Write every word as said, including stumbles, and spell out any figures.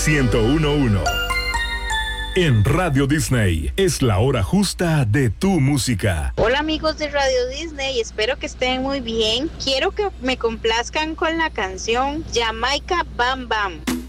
ciento uno punto uno. En Radio Disney es la hora justa de tu música. Hola amigos de Radio Disney, espero que estén muy bien. Quiero que me complazcan con la canción Jamaica Bam Bam.